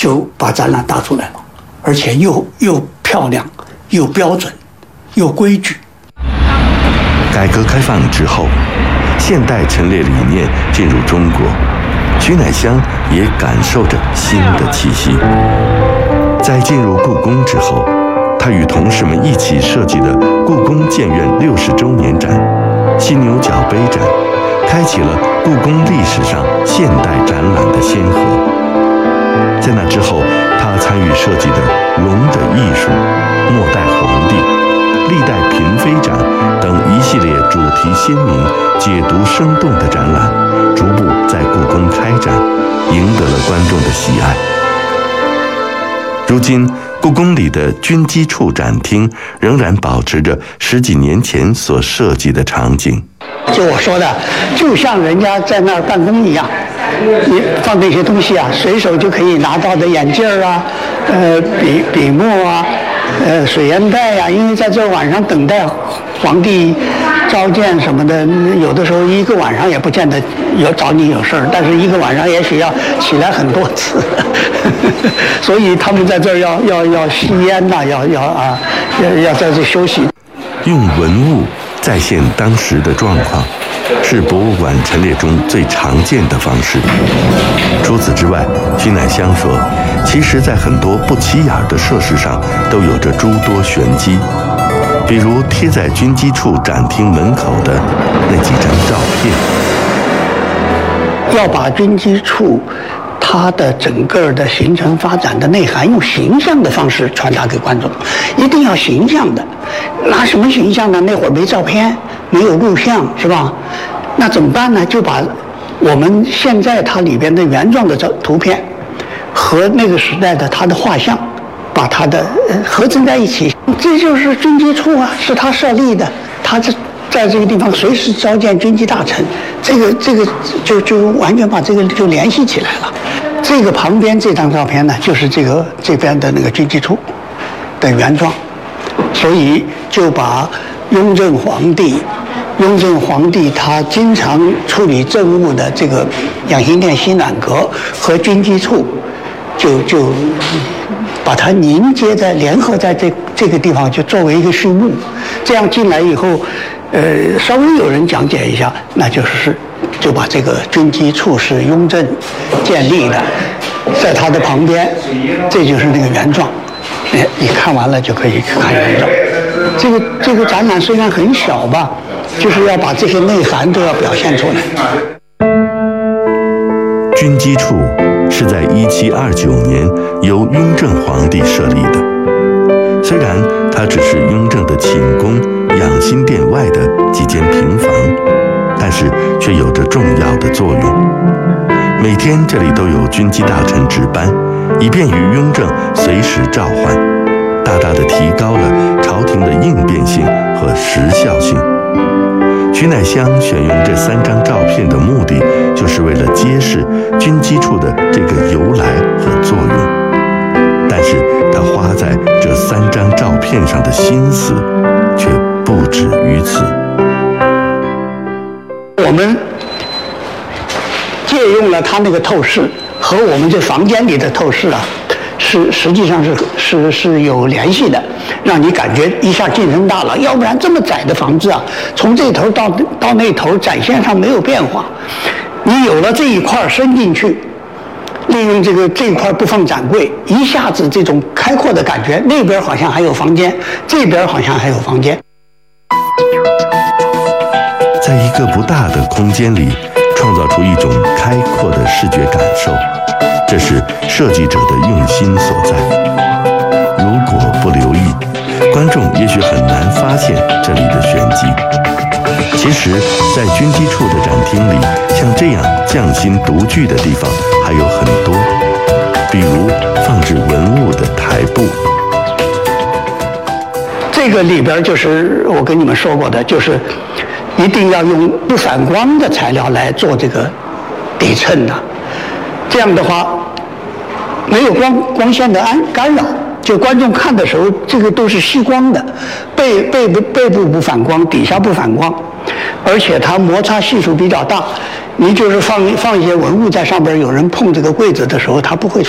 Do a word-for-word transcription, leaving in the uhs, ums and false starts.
就把展览搭出来了，而且又又漂亮，又标准，又规矩。 改革开放之后，现代陈列理念进入中国，徐乃香也感受着新的气息。在进入故宫之后，他与同事们一起设计的故宫建院六十周年展——犀牛角杯展，开启了故宫历史上现代展览的先河。在那之后，他参与设计的《龙的艺术》《末代皇帝》《历代嫔妃展》等一系列主题鲜明、解读生动的展览，逐步在故宫开展，赢得了观众的喜爱。如今，故宫里的军机处展厅仍然保持着十几年前所设计的场景。 就我说的，就像人家在那儿办公一样，你放这些东西啊，随手就可以拿到的眼镜啊，呃，笔笔墨啊，呃，水烟袋呀、啊。因为在这晚上等待皇帝召见什么的，有的时候一个晚上也不见得有找你有事儿，但是一个晚上也许要起来很多次，所以他们在这儿要要要吸烟呐、啊，要要啊，要要在这休息。 用文物再现当时的状况，是博物馆陈列中最常见的方式。除此之外，徐乃香说，其实在很多不起眼的设施上都有着诸多玄机，比如贴在军机处展厅门口的那几张照片。 要把军机处它的整个的形成发展的内涵，用形象的方式传达给观众，一定要形象的。拿什么形象呢？那会儿没照片，没有录像，是吧？那怎么办呢？就把我们现在它里边的原状的照图片和那个时代的它的画像，把它的合成在一起。这就是军机处啊，是他设立的，他这在这个地方随时召见军机大臣，这个这个就就完全把这个就联系起来了。这个旁边这张照片呢，就是这个这边的那个军机处的原状，所以就把雍正皇帝，雍正皇帝他经常处理政务的这个养心殿西暖阁和军机处，就就把它凝结在联合在这这个地方，就作为一个序幕。这样进来以后，呃，稍微有人讲解一下，那就是就把这个军机处是雍正建立的，在它的旁边，这就是那个原状。哎，你看完了就可以去看原状。这个这个展览虽然很小吧，就是要把这些内涵都要表现出来。 军机处是在一七二九年由雍正皇帝设立的，虽然它只是雍正的寝宫养心殿外的几间平房，但是却有着重要的作用。每天这里都有军机大臣值班，以便于雍正随时召唤，大大的提高了朝廷的应变性和时效性。徐乃香选用这三张照片的目的，就是为了揭示军机处的这个由来和作用。但是他花在这三张照片上的心思，却不止于此。 我们借用了他那个透视和我们这房间里的透视啊，是实际上是是是有联系的，让你感觉一下晋升大了。要不然这么窄的房子啊，从这头到到那头展现上没有变化。你有了这一块伸进去，利用这个这一块不放展柜，一下子这种开阔的感觉，那边好像还有房间，这边好像还有房间。 在一个不大的空间里，创造出一种开阔的视觉感受，这是设计者的用心所在。如果不留意，观众也许很难发现这里的玄机。其实，在军机处的展厅里，像这样匠心独具的地方还有很多，比如放置文物的台布。 这个里边就是我跟你们说过的，就是一定要用不反光的材料来做这个底衬的，这样的话没有光光线的干干扰，就观众看的时候，这个都是吸光的，背背部背部不反光，底下不反光，而且它摩擦系数比较大，你就是放放一些文物在上边，有人碰这个柜子的时候，它不会